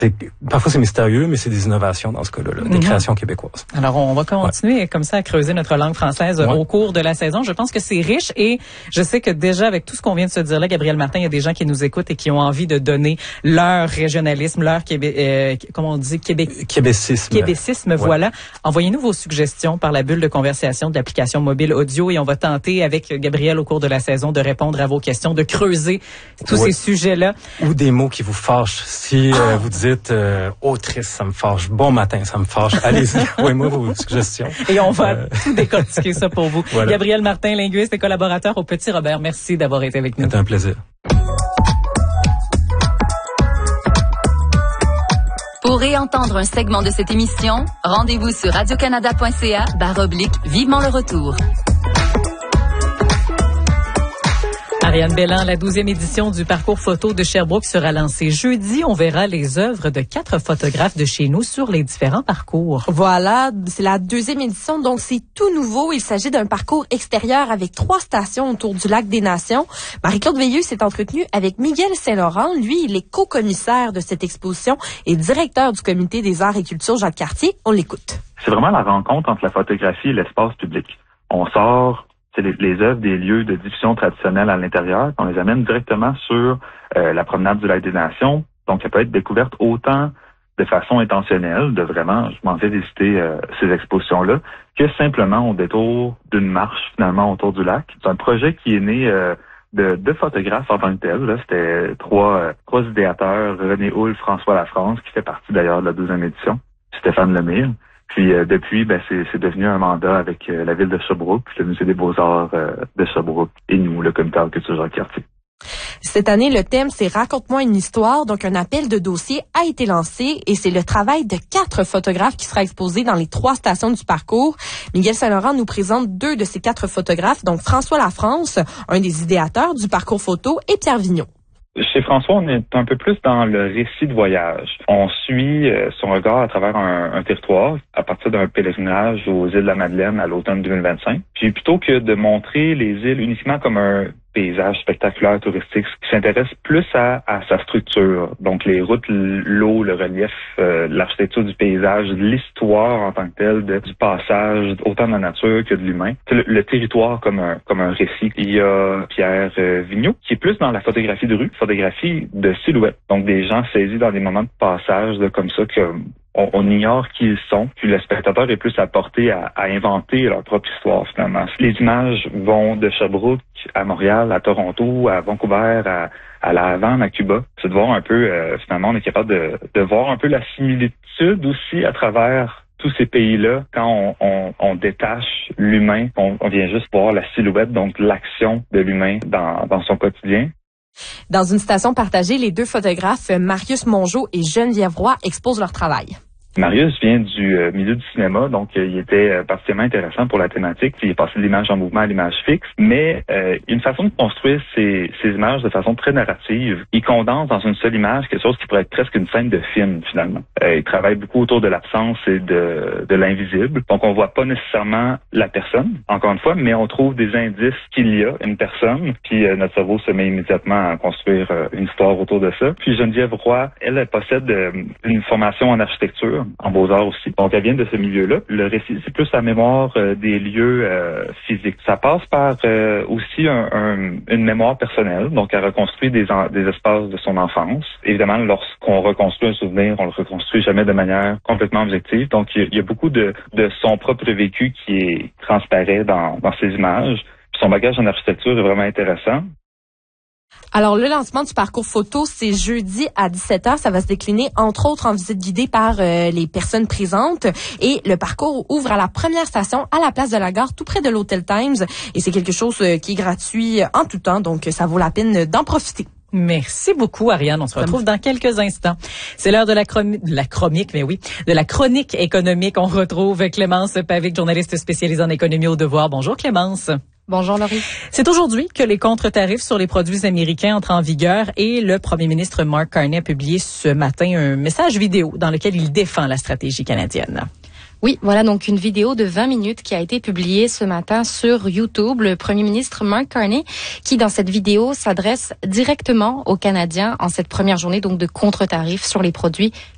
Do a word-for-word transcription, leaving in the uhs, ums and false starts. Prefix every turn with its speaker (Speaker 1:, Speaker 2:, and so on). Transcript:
Speaker 1: C'est, parfois c'est mystérieux, mais c'est des innovations dans ce cas-là, là, des mm-hmm. créations québécoises.
Speaker 2: Alors on va continuer ouais. comme ça à creuser notre langue française ouais. au cours de la saison. Je pense que c'est riche et je sais que déjà avec tout ce qu'on vient de se dire là, Gabriel Martin, il y a des gens qui nous écoutent et qui ont envie de donner leur régionalisme, leur québé, euh, comment on dit, québé,
Speaker 1: québécisme.
Speaker 2: Québécisme, ouais. voilà. Envoyez-nous vos suggestions par la bulle de conversation de l'application mobile audio et on va tenter avec Gabriel au cours de la saison de répondre à vos questions, de creuser tous
Speaker 1: ouais.
Speaker 2: ces sujets-là.
Speaker 1: Ou des mots qui vous fâchent. Si ah. euh, vous dites Euh, autrice, ça me fâche. Bon matin, ça me fâche. Allez-y, envoyez-moi vos suggestions.
Speaker 2: Et on va euh... tout décortiquer ça pour vous.
Speaker 1: Voilà.
Speaker 2: Gabriel Martin, linguiste et collaborateur au Petit Robert, merci d'avoir été avec nous.
Speaker 1: C'était un plaisir.
Speaker 3: Pour réentendre un segment de cette émission, rendez-vous sur radiocanada.ca barre oblique vivement le retour.
Speaker 2: Ariane Belland, la douzième édition du parcours photo de Sherbrooke sera lancée jeudi. On verra les œuvres de quatre photographes de chez nous sur les différents parcours.
Speaker 4: Voilà, c'est la deuxième édition, donc c'est tout nouveau. Il s'agit d'un parcours extérieur avec trois stations autour du lac des Nations. Marie-Claude Veilleux s'est entretenue avec Miguel Saint-Laurent. Lui, il est co-commissaire de cette exposition et directeur du comité des arts et cultures Jacques-Cartier. On l'écoute.
Speaker 5: C'est vraiment la rencontre entre la photographie et l'espace public. On sort c'est les, les œuvres des lieux de diffusion traditionnels à l'intérieur, on les amène directement sur euh, la promenade du lac des Nations. Donc, ça peut être découverte autant de façon intentionnelle, de vraiment, je m'en vais visiter euh, ces expositions-là, que simplement au détour d'une marche, finalement, autour du lac. C'est un projet qui est né euh, de deux photographes en tant que tel. Là. C'était trois, euh, trois idéateurs, René Houle, François Lafrance, qui fait partie d'ailleurs de la douzième édition, Stéphane Lemire. Puis euh, depuis, ben c'est, c'est devenu un mandat avec euh, la ville de Sherbrooke, puis le Musée des Beaux-Arts euh, de Sherbrooke et nous, le comité de culture Jacques-Cartier.
Speaker 4: Cette année, le thème, c'est « Raconte-moi une histoire ». Donc, un appel de dossier a été lancé et c'est le travail de quatre photographes qui sera exposé dans les trois stations du parcours. Miguel Saint-Laurent nous présente deux de ces quatre photographes, donc François Lafrance, un des idéateurs du parcours photo, et Pierre Vigneault.
Speaker 5: Chez François, on est un peu plus dans le récit de voyage. On suit euh, son regard à travers un, un territoire à partir d'un pèlerinage aux îles de la Madeleine à l'automne deux mille vingt-cinq. Puis plutôt que de montrer les îles uniquement comme un paysage spectaculaire touristique, qui s'intéresse plus à, à sa structure. Donc les routes, l'eau, le relief, euh, l'architecture du paysage, l'histoire en tant que telle de, du passage, autant de la nature que de l'humain. Le, le territoire comme un comme un récit. Il y a Pierre euh, Vigneault, qui est plus dans la photographie de rue, photographie de silhouette. Donc des gens saisis dans des moments de passage là, comme ça que On, on ignore qui ils sont, puis le spectateur est plus apporté à, à inventer leur propre histoire, finalement. Les images vont de Sherbrooke à Montréal, à Toronto, à Vancouver, à, à La Havane, à Cuba. C'est de voir un peu, euh, finalement, on est capable de, de voir un peu la similitude aussi à travers tous ces pays-là, quand on, on, on détache l'humain, on, on vient juste voir la silhouette, donc l'action de l'humain dans, dans son quotidien.
Speaker 4: Dans une station partagée, les deux photographes, Marius Mongeau et Geneviève Roy, exposent leur travail.
Speaker 5: Marius vient du euh, milieu du cinéma, donc euh, il était euh, particulièrement intéressant pour la thématique. Il est passé de l'image en mouvement à l'image fixe, mais euh, une façon de construire ces, ces images de façon très narrative. Il condense dans une seule image quelque chose qui pourrait être presque une scène de film, finalement. Euh, il travaille beaucoup autour de l'absence et de, de l'invisible. Donc on voit pas nécessairement la personne, encore une fois, mais on trouve des indices qu'il y a une personne, puis euh, notre cerveau se met immédiatement à construire euh, une histoire autour de ça. Puis Geneviève Roy, elle, elle possède euh, une formation en architecture, en beaux-arts aussi. Donc, elle vient de ce milieu-là. Le récit, c'est plus la mémoire euh, des lieux euh, physiques. Ça passe par euh, aussi un, un, une mémoire personnelle. Donc, elle reconstruit des, en, des espaces de son enfance. Évidemment, lorsqu'on reconstruit un souvenir, on le reconstruit jamais de manière complètement objective. Donc, il y a, il y a beaucoup de, de son propre vécu qui est transparaît dans, dans ces images. Puis son bagage en architecture est vraiment intéressant.
Speaker 4: Alors, le lancement du parcours photo, c'est jeudi à dix-sept heures. Ça va se décliner, entre autres, en visite guidée par euh, les personnes présentes. Et le parcours ouvre à la première station, à la place de la gare, tout près de l'Hôtel Times. Et c'est quelque chose euh, qui est gratuit en tout temps, donc ça vaut la peine d'en profiter.
Speaker 2: Merci beaucoup, Ariane. On se retrouve dans quelques instants. C'est l'heure de la, chrom- de la chronique, mais oui, de la chronique économique. On retrouve Clémence Pavic, journaliste spécialisée en économie au Devoir. Bonjour, Clémence.
Speaker 4: Bonjour, Laurie.
Speaker 2: C'est aujourd'hui que les contre-tarifs sur les produits américains entrent en vigueur et le premier ministre Mark Carney a publié ce matin un message vidéo dans lequel il défend la stratégie canadienne.
Speaker 6: Oui, voilà donc une vidéo de vingt minutes qui a été publiée ce matin sur YouTube. Le premier ministre Mark Carney qui, dans cette vidéo, s'adresse directement aux Canadiens en cette première journée donc de contre-tarifs sur les produits